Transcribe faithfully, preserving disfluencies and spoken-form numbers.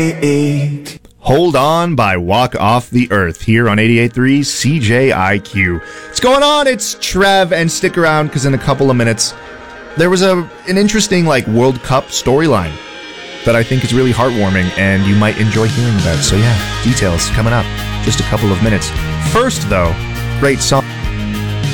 Hold On by Walk Off the Earth here on eighty-eight point three C J I Q. What's going on? It's Trev, and stick around because in a couple of minutes there was a an interesting like World Cup storyline that I think is really heartwarming and you might enjoy hearing about. So yeah, details coming up just a couple of minutes. First though, great song.